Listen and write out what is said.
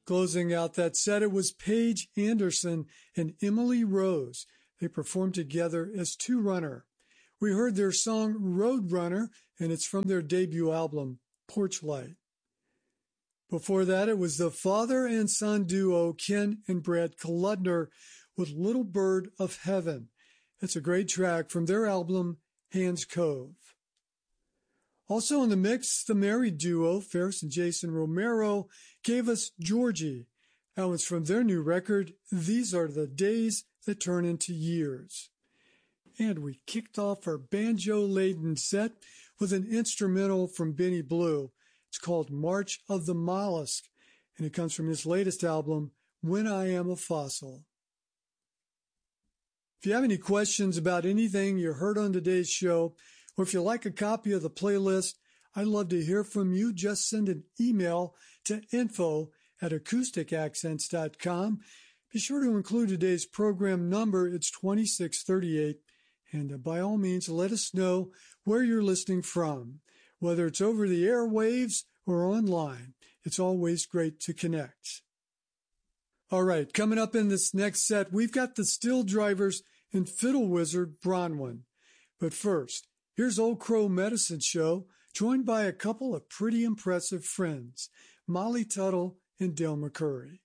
Closing out that set, it was Paige Anderson and Emily Rose. They performed together as Two Runner. We heard their song Road Runner, and it's from their debut album, Porch Light. Before that, it was the father and son duo Ken and Brad Kaludner with Little Bird of Heaven. It's a great track from their album, Hands Cove. Also in the mix, the married duo, Ferris and Jason Romero, gave us Georgie. That was from their new record, These Are the Days That Turn Into Years. And we kicked off our banjo-laden set with an instrumental from Benny Blue. It's called March of the Mollusk, and it comes from his latest album, When I Am a Fossil. If you have any questions about anything you heard on today's show, or if you like a copy of the playlist, I'd love to hear from you. Just send an email to info@acousticaccents.com. Be sure to include today's program number. It's 2638. And by all means, let us know where you're listening from. Whether it's over the airwaves or online, it's always great to connect. All right, coming up in this next set, we've got the Still Drivers and Fiddle Wizard Bronwyn. But first, here's Old Crow Medicine Show, joined by a couple of pretty impressive friends, Molly Tuttle and Dale McCurry.